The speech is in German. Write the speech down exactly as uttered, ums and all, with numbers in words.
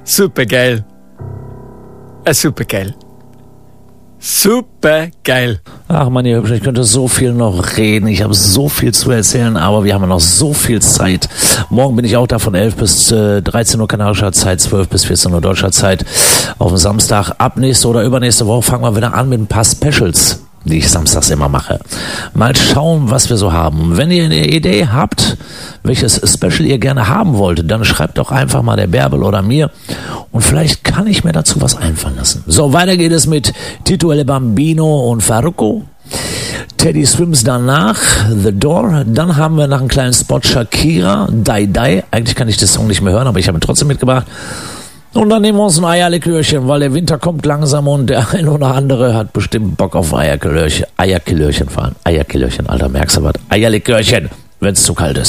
Super geil. Äh, super geil. Super geil. Ach man, ihr Hübschen, ich könnte so viel noch reden. Ich habe so viel zu erzählen, aber wir haben noch so viel Zeit. Morgen bin ich auch da von elf bis äh, dreizehn Uhr kanadischer Zeit, zwölf bis vierzehn Uhr deutscher Zeit. Auf dem Samstag, ab nächste oder übernächste Woche fangen wir wieder an mit ein paar Specials, die ich samstags immer mache. Mal schauen, was wir so haben. Wenn ihr eine Idee habt, welches Special ihr gerne haben wollt, dann schreibt doch einfach mal der Bärbel oder mir und vielleicht kann ich mir dazu was einfallen lassen. So, weiter geht es mit Tito El Bambino und Farruko. Teddy Swims danach, The Door. Dann haben wir nach einem kleinen Spot Shakira, Die Die. Eigentlich kann ich das Song nicht mehr hören, aber ich habe ihn trotzdem mitgebracht. Und dann nehmen wir uns ein Eierlikörchen, weil der Winter kommt langsam und der ein oder andere hat bestimmt Bock auf Eierlikörchen. Eierlikörchen fahren. Eierlikörchen, Alter, merkst du was? Eierlikörchen, wenn es zu kalt ist.